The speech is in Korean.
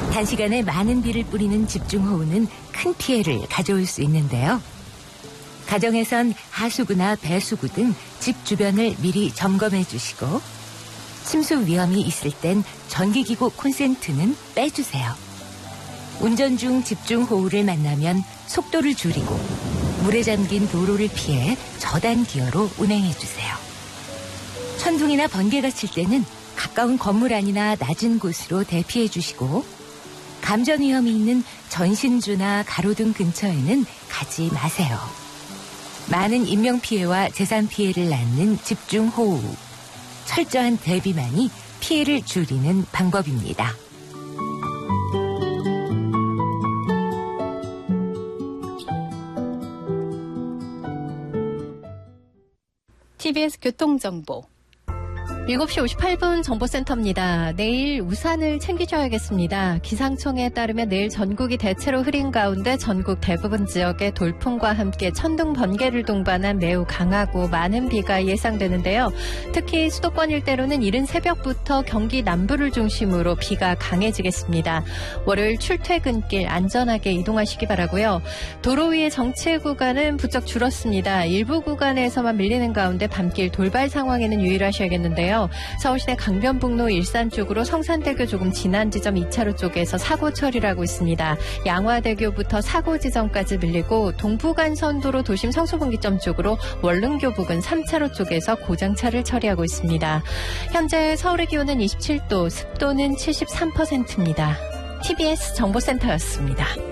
단시간에 많은 비를 뿌리는 집중호우는 큰 피해를 가져올 수 있는데요. 가정에선 하수구나 배수구 등 집 주변을 미리 점검해 주시고 침수 위험이 있을 땐 전기기구 콘센트는 빼주세요. 운전 중 집중호우를 만나면 속도를 줄이고 물에 잠긴 도로를 피해 저단 기어로 운행해 주세요. 천둥이나 번개가 칠 때는 가까운 건물 안이나 낮은 곳으로 대피해 주시고 감전 위험이 있는 전신주나 가로등 근처에는 가지 마세요. 많은 인명피해와 재산 피해를 낳는 집중호우. 철저한 대비만이 피해를 줄이는 방법입니다. TBS 교통정보 7시 58분 정보센터입니다. 내일 우산을 챙기셔야겠습니다. 기상청에 따르면 내일 전국이 대체로 흐린 가운데 전국 대부분 지역에 돌풍과 함께 천둥 번개를 동반한 매우 강하고 많은 비가 예상되는데요. 특히 수도권 일대로는 이른 새벽부터 경기 남부를 중심으로 비가 강해지겠습니다. 월요일 출퇴근길 안전하게 이동하시기 바라고요. 도로 위의 정체 구간은 부쩍 줄었습니다. 일부 구간에서만 밀리는 가운데 밤길 돌발 상황에는 유의하셔야겠는데요. 서울시내 강변북로 일산 쪽으로 성산대교 조금 지난 지점 2차로 쪽에서 사고 처리를 하고 있습니다. 양화대교부터 사고 지점까지 밀리고 동부간선도로 도심 성수분기점 쪽으로 원릉교 부근 3차로 쪽에서 고장차를 처리하고 있습니다. 현재 서울의 기온은 27도, 습도는 73%입니다. TBS 정보센터였습니다.